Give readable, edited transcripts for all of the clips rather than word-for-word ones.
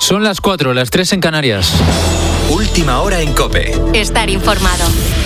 Son las 4, las 3 en Canarias. Última hora en COPE. Estar informado.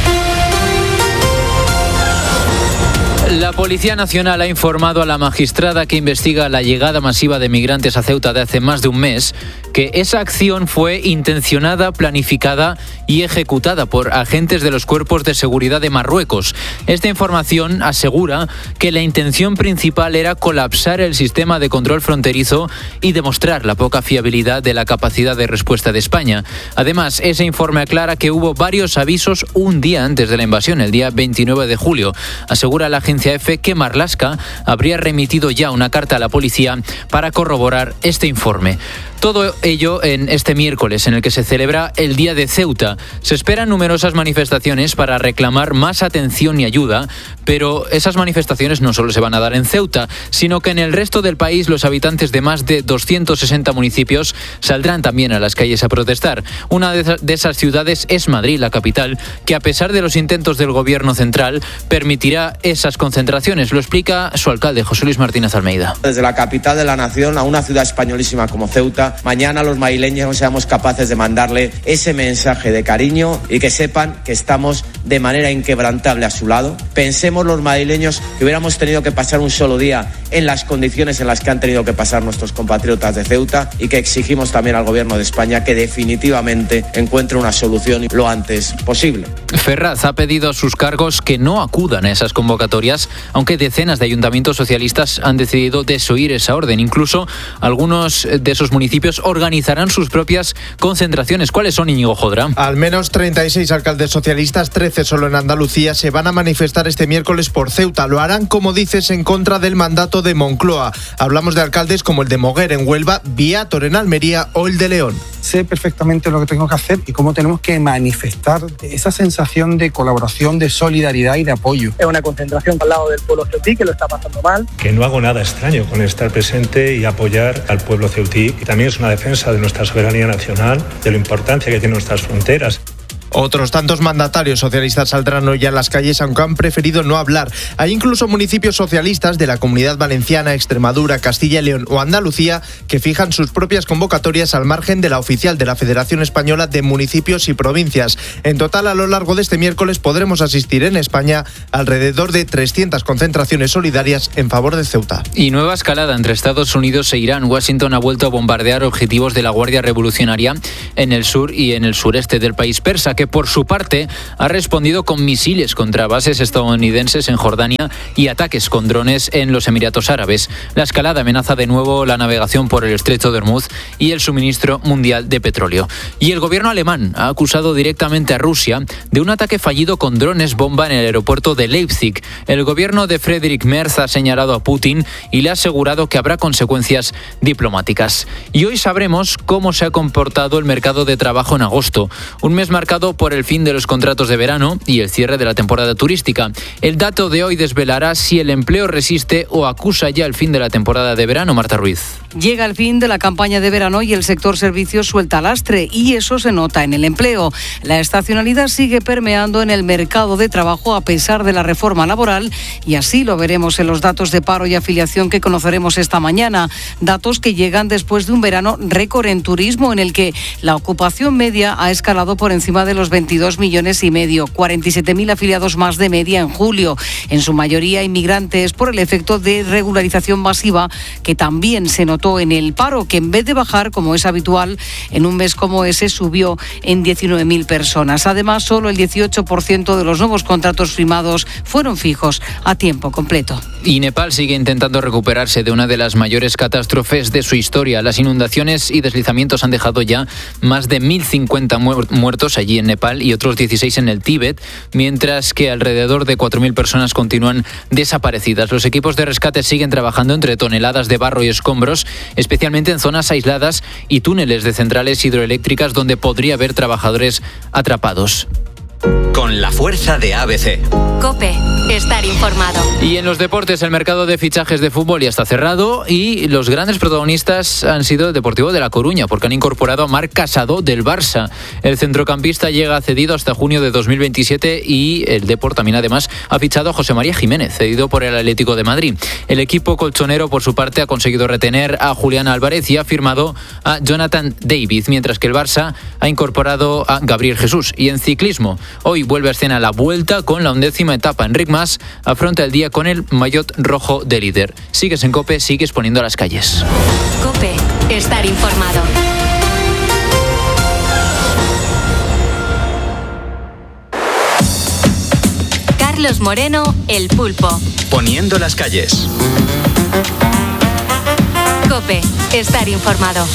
La Policía Nacional ha informado a la magistrada que investiga la llegada masiva de migrantes a Ceuta de hace más de un mes que esa acción fue intencionada, planificada y ejecutada por agentes de los cuerpos de seguridad de Marruecos. Esta información asegura que la intención principal era colapsar el sistema de control fronterizo y demostrar la poca fiabilidad de la capacidad de respuesta de España. Además, ese informe aclara que hubo varios avisos un día antes de la invasión, el día 29 de julio. Asegura la agencia EFE que Marlaska habría remitido ya una carta a la policía para corroborar este informe. Todo ello en este miércoles, en el que se celebra el Día de Ceuta. Se esperan numerosas manifestaciones para reclamar más atención y ayuda, pero esas manifestaciones no solo se van a dar en Ceuta, sino que en el resto del país los habitantes de más de 260 municipios saldrán también a las calles a protestar. Una de esas ciudades es Madrid, la capital, que a pesar de los intentos del gobierno central, permitirá esas concentraciones. Lo explica su alcalde, José Luis Martínez Almeida. Desde la capital de la nación a una ciudad españolísima como Ceuta, mañana los madrileños seamos capaces de mandarle ese mensaje de cariño y que sepan que estamos de manera inquebrantable a su lado. Pensemos los madrileños que hubiéramos tenido que pasar un solo día en las condiciones en las que han tenido que pasar nuestros compatriotas de Ceuta y que exigimos también al gobierno de España que definitivamente encuentre una solución lo antes posible. Ferraz ha pedido a sus cargos que no acudan a esas convocatorias, aunque decenas de ayuntamientos socialistas han decidido desoír esa orden. Incluso algunos de esos municipios organizarán sus propias concentraciones. ¿Cuáles son, Íñigo Jodra? Al menos 36 alcaldes socialistas, 13 solo en Andalucía, se van a manifestar este miércoles por Ceuta. Lo harán, como dices, en contra del mandato de Moncloa. Hablamos de alcaldes como el de Moguer en Huelva, Viator en Almería o el de León. Sé perfectamente lo que tengo que hacer y cómo tenemos que manifestar esa sensación de colaboración, de solidaridad y de apoyo. Es una concentración al lado del pueblo ceutí, que lo está pasando mal. Que no hago nada extraño con estar presente y apoyar al pueblo ceutí. Y también es una defensa de nuestra soberanía nacional, de la importancia que tienen nuestras fronteras. Otros tantos mandatarios socialistas saldrán hoy a las calles, aunque han preferido no hablar. Hay incluso municipios socialistas de la Comunidad Valenciana, Extremadura, Castilla y León o Andalucía que fijan sus propias convocatorias al margen de la oficial de la Federación Española de Municipios y Provincias. En total, a lo largo de este miércoles podremos asistir en España alrededor de 300 concentraciones solidarias en favor de Ceuta. Y nueva escalada entre Estados Unidos e Irán. Washington ha vuelto a bombardear objetivos de la Guardia Revolucionaria en el sur y en el sureste del país persa, que por su parte ha respondido con misiles contra bases estadounidenses en Jordania y ataques con drones en los Emiratos Árabes. La escalada amenaza de nuevo la navegación por el Estrecho de Hormuz y el suministro mundial de petróleo. Y el gobierno alemán ha acusado directamente a Rusia de un ataque fallido con drones bomba en el aeropuerto de Leipzig. El gobierno de Friedrich Merz ha señalado a Putin y le ha asegurado que habrá consecuencias diplomáticas. Y hoy sabremos cómo se ha comportado el mercado de trabajo en agosto, un mes marcado por el fin de los contratos de verano y el cierre de la temporada turística. El dato de hoy desvelará si el empleo resiste o acusa ya el fin de la temporada de verano. Marta Ruiz. Llega el fin de la campaña de verano y el sector servicios suelta lastre, y eso se nota en el empleo. La estacionalidad sigue permeando en el mercado de trabajo a pesar de la reforma laboral, y así lo veremos en los datos de paro y afiliación que conoceremos esta mañana. Datos que llegan después de un verano récord en turismo, en el que la ocupación media ha escalado por encima de los 22,5 millones, 47.000 afiliados más de media en julio, en su mayoría inmigrantes, por el efecto de regularización masiva que también se notó en el paro, que en vez de bajar, como es habitual en un mes como ese, subió en 19.000 personas. Además, solo el 18% de los nuevos contratos firmados fueron fijos a tiempo completo. Y Nepal sigue intentando recuperarse de una de las mayores catástrofes de su historia. Las inundaciones y deslizamientos han dejado ya más de 1.050 muertos allí en Nepal y otros 16 en el Tíbet, mientras que alrededor de 4.000 personas continúan desaparecidas. Los equipos de rescate siguen trabajando entre toneladas de barro y escombros, especialmente en zonas aisladas y túneles de centrales hidroeléctricas donde podría haber trabajadores atrapados. Con la fuerza de ABC. COPE. estar informado. Y en los deportes, el mercado de fichajes de fútbol ya está cerrado y los grandes protagonistas han sido el Deportivo de La Coruña, porque han incorporado a Marc Casado del Barça. El centrocampista llega cedido hasta junio de 2027 y el Depor también además ha fichado a José María Jiménez, cedido por el Atlético de Madrid. El equipo colchonero, por su parte, ha conseguido retener a Julián Álvarez y ha firmado a Jonathan David, mientras que el Barça ha incorporado a Gabriel Jesús. Y en ciclismo, hoy vuelve a escena la Vuelta con la 11ª etapa. Enric Mas afronta el día con el maillot rojo de líder. Sigues en COPE, sigues poniendo a las calles. COPE, estar informado. Carlos Moreno, El Pulpo. Poniendo las calles. COPE, estar informado.